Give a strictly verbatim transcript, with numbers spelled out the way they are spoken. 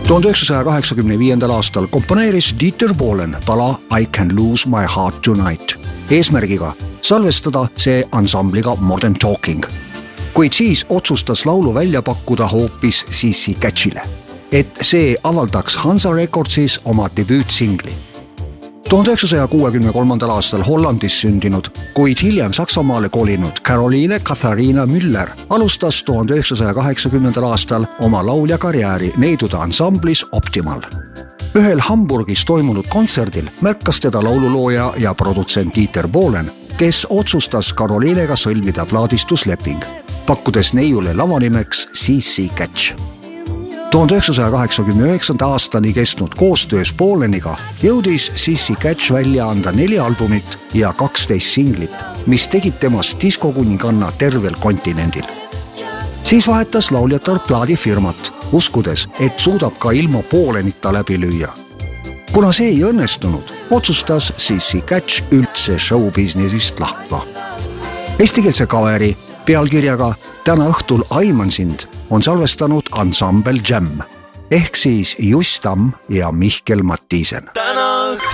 tuhande üheksasaja kaheksakümne viiendal aastal komponeeris Dieter Bohlen pala I Can Lose My Heart Tonight eesmärgiga salvestada see ansambliga Modern Talking. Kuid siis otsustas laulu välja pakkuda hoopis Sissi Catchile, et see avaldaks Hansa Recordsis oma debüütsingli. tuhande üheksasaja kuuekümne kolmandal aastal Hollandis sündinud, kuid hiljem Saksamaale kolinud Caroline Katharina Müller alustas tuhande üheksasaja kaheksakümnendal aastal oma laulja karjääri neidude ansamblis Optimal. Ühel Hamburgis toimunud kontserdil märkas teda laululooja ja produtsent Dieter Bohlen, kes otsustas Carolinega sõlmida plaadistusleping, pakkudes neiule lavanimeks Sissi Catch. tuhande üheksasaja kaheksakümne üheksanda aastani kestnud koostöös Bohleniga jõudis Sissi Catch välja anda neli albumit ja kaksteist singlit, mis tegid temast diskokuninganna tervel kontinendil. Siis vahetas lauljatar plaadifirmat, uskudes, et suudab ka ilma Bohlenita läbi lüüa. Kuna see ei õnnestunud, otsustas Sissi Catch üldse showbusinessist lahkuda. Eestikeelse kaveri pealkirjaga Täna õhtul aiman sind on salvestanud ansambel Jam ehk siis Just Tamm ja Mihkel Mattiisen.